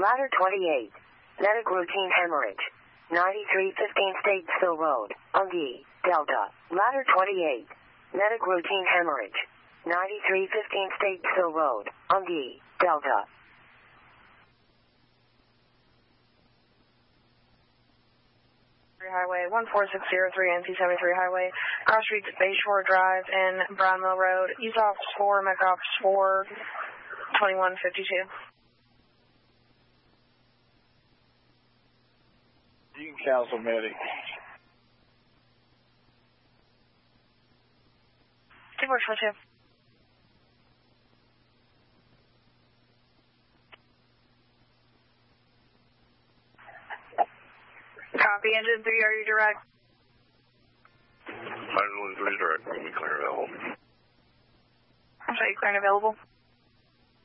Ladder 28. Medic routine hemorrhage. 9315 Statesville Road, Ungi, Delta. Ladder 28. Medic routine hemorrhage. 9315 Statesville Road, Ungi, Delta. Highway 14603 NC73 Highway, Cross Streets, Bayshore Drive, and Brown Mill Road. Use Ops 4, Mech Ops 4, 2152. You can cancel medic. 2422. Copy, engine 3, are you direct? Engine 3 is direct, we'll be clear and available. I'm sorry, clear and available?